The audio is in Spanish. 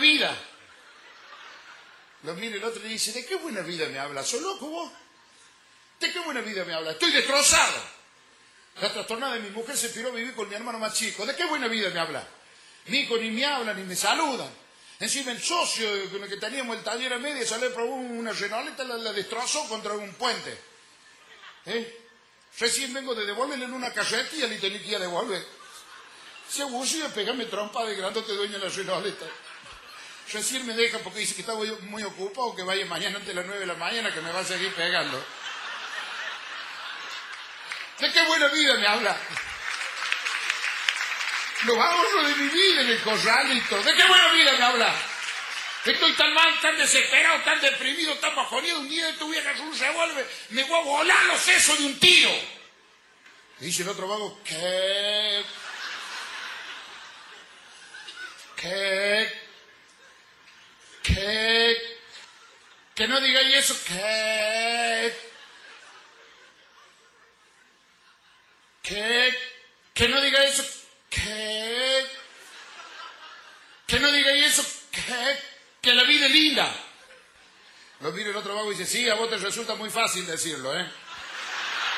vida. Lo mira el otro y dice, ¿de qué buena vida me hablas? ¿Sos loco vos? ¿De qué buena vida me hablas? Estoy destrozado. La trastornada de mi mujer se tiró a vivir con mi hermano más chico. ¿De qué buena vida me habla? Mi hijo ni me habla ni me saludan. Encima el socio con el que teníamos el taller a media salió a probar una Renauleta, la destrozó contra un puente. Recién vengo de devolverle en una carretilla, le tenía que ir a devolver. Se aburrió de pegarme trompa de grandote dueño de la Renauleta. Recién me deja porque dice que estaba muy ocupado, que vaya mañana antes de las 9 de la mañana, que me va a seguir pegando. ¿De qué buena vida me habla? Los ahorros de mi vida en el corralito. ¿De qué buena vida me habla? Estoy tan mal, tan desesperado, tan deprimido, tan bajoneado. Un día de tu vieja un revólver, me voy a volar los sesos de un tiro. Y dice el otro vago, ¿qué? Que no digáis eso, que no digáis eso, que no digáis eso, que la vida es linda. Lo mira el otro vago y dice, sí, a vos te resulta muy fácil decirlo,